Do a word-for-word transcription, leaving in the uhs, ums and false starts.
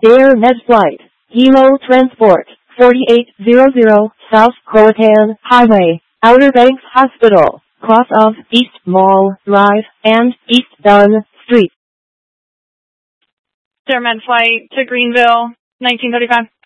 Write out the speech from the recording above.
Air Med Flight, Hilo Transport, forty-eight hundred, South Croatan Highway, Outer Banks Hospital, cross of East Mall Drive, and East Dunn Street. Air Med Flight to Greenville, nineteen thirty-five.